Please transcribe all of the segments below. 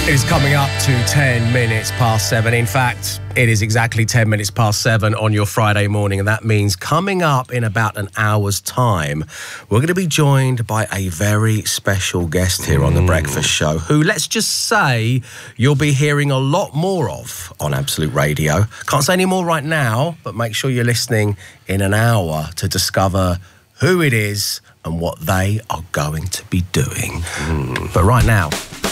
It is coming up to 10 minutes past 7. In fact, it is exactly 10 minutes past 7 on your Friday morning, and that means coming up in about an hour's time, we're going to be joined by a very special guest here on The Breakfast Show, who, let's just say, you'll be hearing a lot more of on Absolute Radio. Can't say any more right now, but make sure you're listening in an hour to discover who it is and what they are going to be doing. But right now,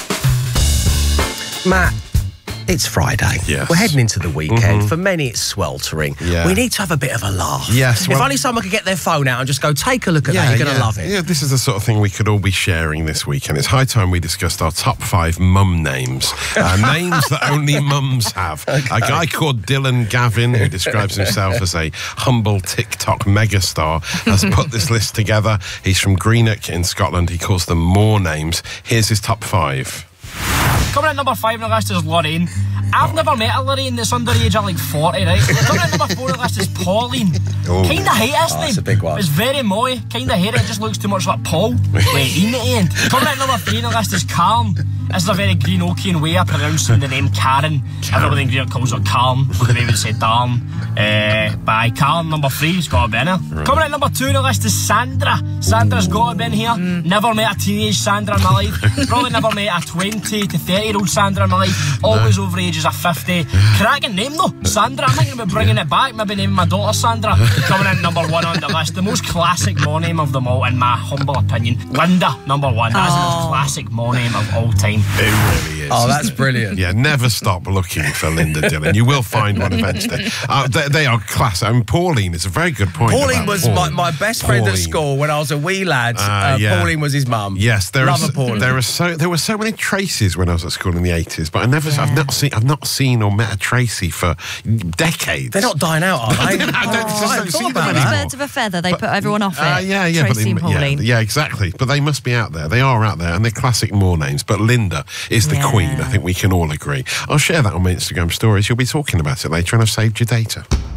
Matt, it's Friday. Yes. We're heading into the weekend. For many, it's sweltering. Yeah. We need to have a bit of a laugh. Yes. If only someone could get their phone out and just go, take a look at that. You're going to love it. Yeah, this is the sort of thing we could all be sharing this weekend. It's high time we discussed our top 5 mum names. Names that only mums have. Okay. A guy called Dylan Gavin, who describes himself as a humble TikTok megastar, has put this list together. He's from Greenock in Scotland. He calls them more names. Here's his top 5. Coming at number 5 on the list is Lorraine. I've never met a Lorraine that's underage at like 40, right? Coming at number 4 on the list is Pauline. Kinda hate this name. That's a big one. It's very moy. Kinda hate it. It just looks too much like Paul. Wait, in the end. Coming at number 3 on the list is Calm. This is a very Greenokian way of pronouncing the name Karen. Everybody in Greenock calls her Calm, but the way would say Darn. By Calm, number 3, it's got to be in here. Right. Coming at number 2 on the list is Sandra. Sandra's got to be in here. Never met a teenage Sandra in my life. Probably never met a 20 to 30-year-old Sandra in my life. Always over ages of 50. Cracking name though, Sandra. I'm thinking about bringing it back. Maybe naming my daughter Sandra. Coming in number 1 on the list, the most classic mall name of them all, in my humble opinion. Linda, number 1. That's the most classic mall name of all time. It really is. Oh, that's brilliant. Yeah, never stop looking for Linda Dillon. You will find one eventually. They are class. I mean, Pauline is a very good point. Pauline was my best friend at school when I was a wee lad. Pauline was his mum. Yes, there were so many Tracies when I was at school in the 80s, but I've not seen or met a Tracy for decades. They're not dying out, are they? I don't see them anymore. Birds of a feather, they put everyone off it. Yeah, Tracy and Pauline. Yeah, exactly. But they must be out there. They are out there, and they're classic more names. But Linda is the queen. I think we can all agree. I'll share that on my Instagram stories. You'll be talking about it later, and I've saved your data.